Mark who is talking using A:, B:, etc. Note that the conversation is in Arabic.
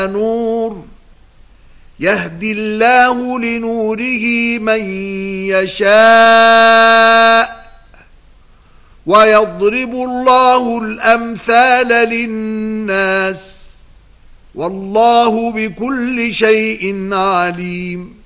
A: نور يهدي الله لنوره من يشاء ويضرب الله الأمثال للناس والله بكل شيء عليم.